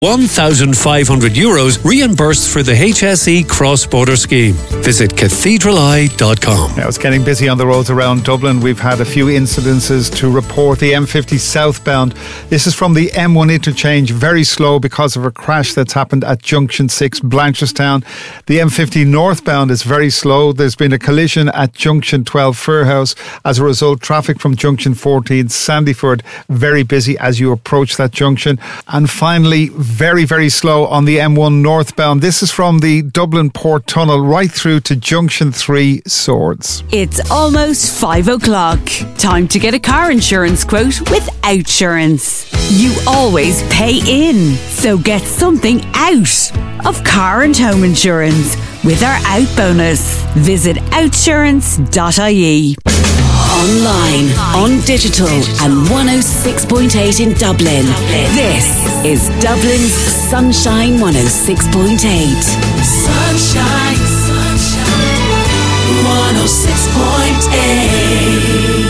€1,500 reimbursed for the HSE cross-border scheme. Visit cathedraleye.com. Now it's getting busy on the roads around Dublin. We've had a few incidences to report. The M50 southbound. This is from the M1 interchange. Very slow because of a crash that's happened at Junction 6, Blanchardstown. The M50 northbound is very slow. There's been a collision at Junction 12, Fairhouse. As a result, traffic from Junction 14, Sandyford, very busy as you approach that junction. And finally, very, very slow on the M1 northbound. This is from the Dublin Port Tunnel right through to Junction 3, Swords. It's almost 5 o'clock. Time to get a car insurance quote with Outsurance. You always pay in, so get something out of car and home insurance with our Out bonus. Visit outsurance.ie. Online, on digital and 106.8 in Dublin. This is Dublin's Sunshine 106.8. Sunshine, 106.8.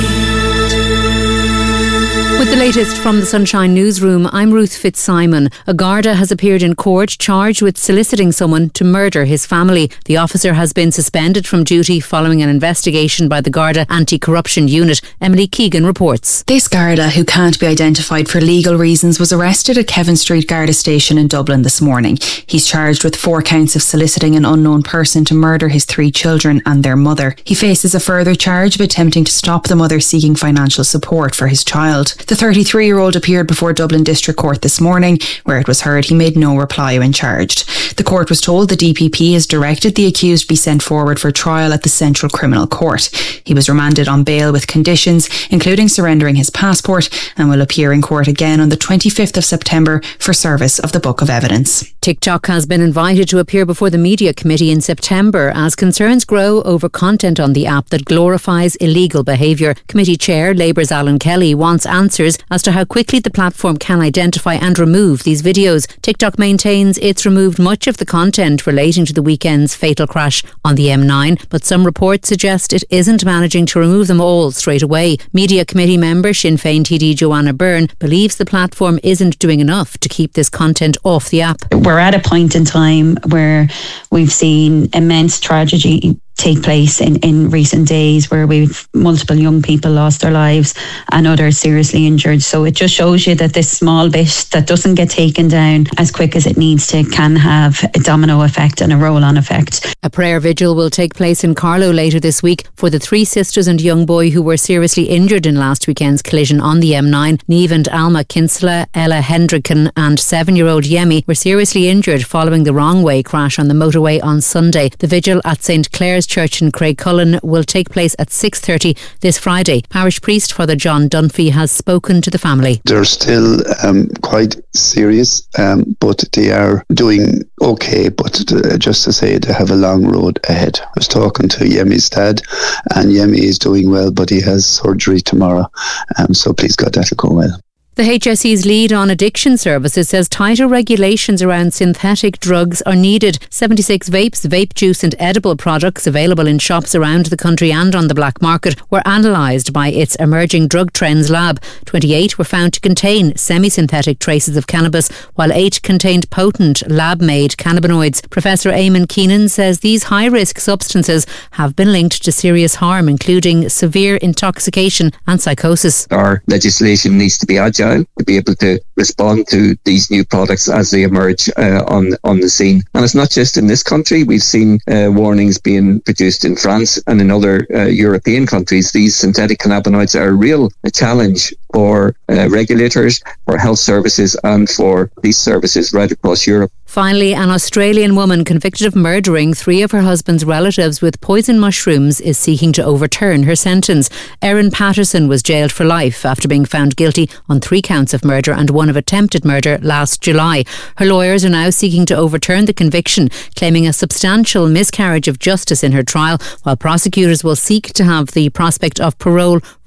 With the latest from the Sunshine Newsroom, I'm Ruth Fitzsimon. A Garda has appeared in court charged with soliciting someone to murder his family. The officer has been suspended from duty following an investigation by the Garda Anti-Corruption Unit. Emily Keegan reports. This Garda, who can't be identified for legal reasons, was arrested at Kevin Street Garda Station in Dublin this morning. He's charged with 4 counts of soliciting an unknown person to murder his 3 children and their mother. He faces a further charge of attempting to stop the mother seeking financial support for his child. The 33-year-old appeared before Dublin District Court this morning, where it was heard he made no reply when charged. The court was told the DPP has directed the accused be sent forward for trial at the Central Criminal Court. He was remanded on bail with conditions, including surrendering his passport, and will appear in court again on the 25th of September for service of the Book of Evidence. TikTok has been invited to appear before the Media Committee in September as concerns grow over content on the app that glorifies illegal behaviour. Committee Chair Labour's Alan Kelly wants answers as to how quickly the platform can identify and remove these videos. TikTok maintains it's removed much of the content relating to the weekend's fatal crash on the M9, but some reports suggest it isn't managing to remove them all straight away. Media Committee member Sinn Féin TD Joanna Byrne believes the platform isn't doing enough to keep this content off the app. We're at a point in time where we've seen immense tragedy take place in recent days, where we've multiple young people lost their lives and others seriously injured. So it just shows you that this small bit that doesn't get taken down as quick as it needs to can have a domino effect and a roll-on effect. A prayer vigil will take place in Carlow later this week for the 3 sisters and young boy who were seriously injured in last weekend's collision on the M9. Niamh and Alma Kinsella, Ella Hendricken and 7-year-old Yemi were seriously injured following the wrong way crash on the motorway on Sunday. The vigil at St Clair's Church in Craigcullen will take place at 6:30 this Friday. Parish priest Father John Dunphy has spoken to the family. They're still quite serious, but they are doing okay, but just to say they have a long road ahead. I was talking to Yemi's dad, and Yemi is doing well, but he has surgery tomorrow, so please God that'll go well. The HSE's lead on addiction services says tighter regulations around synthetic drugs are needed. 76 vapes, vape juice and edible products available in shops around the country and on the black market were analysed by its Emerging Drug Trends lab. 28 were found to contain semi-synthetic traces of cannabis, while 8 contained potent lab-made cannabinoids. Professor Eamon Keenan says these high-risk substances have been linked to serious harm, including severe intoxication and psychosis. Our legislation needs to be agile to be able to respond to these new products as they emerge on the scene. And it's not just in this country. We've seen warnings being produced in France and in other European countries. These synthetic cannabinoids are a real challenge for regulators, for health services and for police services right across Europe. Finally, an Australian woman convicted of murdering 3 of her husband's relatives with poison mushrooms is seeking to overturn her sentence. Erin Patterson was jailed for life after being found guilty on 3 counts of murder and 1 of attempted murder last July. Her lawyers are now seeking to overturn the conviction, claiming a substantial miscarriage of justice in her trial, while prosecutors will seek to have the prospect of parole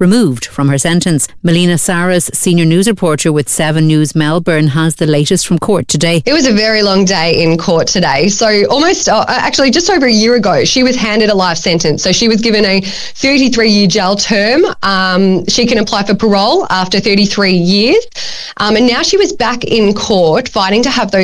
removed from her sentence. Melina Saras, senior news reporter with 7 News Melbourne, has the latest from court today. It was a very long day in court today. So actually just over a year ago, she was handed a life sentence. So she was given a 33-year jail term. She can apply for parole after 33 years. And now she was back in court fighting to have those